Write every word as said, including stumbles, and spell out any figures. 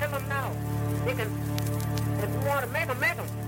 Tell them now. They can, if you want to make them, make them.